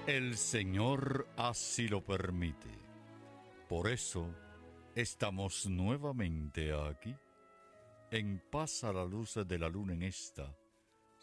El Señor así lo permite. Por eso estamos nuevamente aquí, en Paz a la luz de la luna en esta,